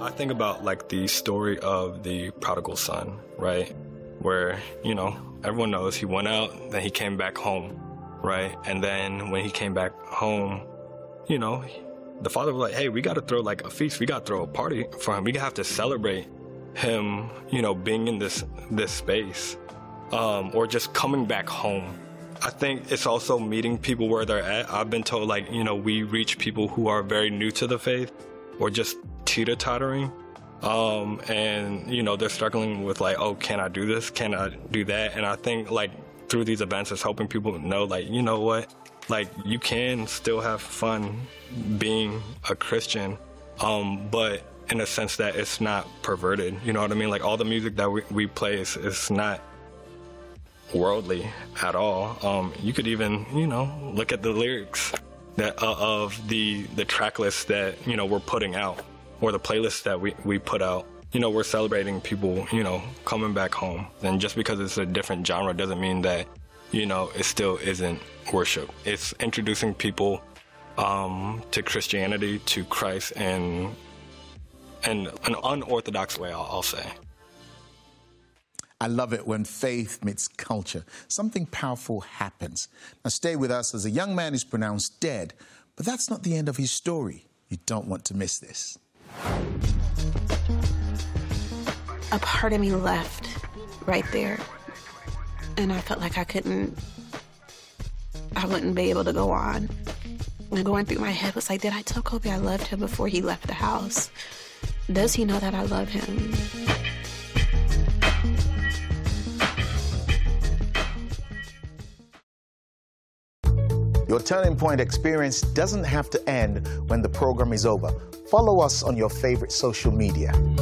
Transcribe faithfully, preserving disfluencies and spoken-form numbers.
I think about like the story of the prodigal son, right? Where, you know, everyone knows he went out, then he came back home, right? And then when he came back home, you know, the father was like, hey, we got to throw like a feast. We got to throw a party for him. We have to celebrate him, you know, being in this this space, um, or just coming back home. I think it's also meeting people where they're at. I've been told, like, you know, we reach people who are very new to the faith or just teeter-tottering. Um, and, you know, they're struggling with, like, oh, can I do this? Can I do that? And I think, like, through these events, it's helping people know, like, you know what? Like, you can still have fun being a Christian, um, but in a sense that it's not perverted. You know what I mean? Like, all the music that we, we play is, is not worldly at all. Um, you could even, you know, look at the lyrics that uh, of the the track list that, you know, we're putting out, or the playlist that we, we put out. You know, we're celebrating people, you know, coming back home. And just because it's a different genre doesn't mean that, you know, it still isn't worship. It's introducing people um, to Christianity, to Christ, in, in an unorthodox way, I'll, I'll say. I love it when faith meets culture. Something powerful happens. Now stay with us as a young man is pronounced dead, but that's not the end of his story. You don't want to miss this. A part of me left right there, and I felt like I couldn't, I wouldn't be able to go on. And going through my head was like, did I tell Kobe I loved him before he left the house? Does he know that I love him? Your Turning Point experience doesn't have to end when the program is over. Follow us on your favorite social media.